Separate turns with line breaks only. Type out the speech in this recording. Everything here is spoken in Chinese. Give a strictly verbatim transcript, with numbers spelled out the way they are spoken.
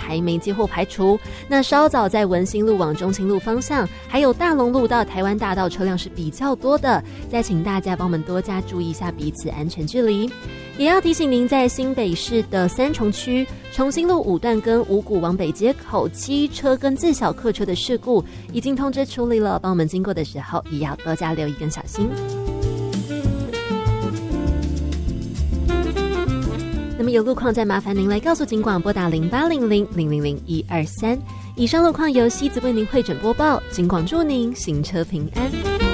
还没接获排除。那稍早在文心路往中清路方向，还有大龙路到台湾大道车辆是比较多的，再请大家帮我们多加注意一下彼此安全距离。也要提醒您，在新北市的三重区重新路五段跟五股往北街口机车跟自小客车的事故已经通知处理了，帮我们经过的时候也要多加留意跟小心。那么有路况再麻烦您来告诉警广，拨打零八零零零零零一二三。以上路况由西子为您汇整播报，警广祝您行车平安。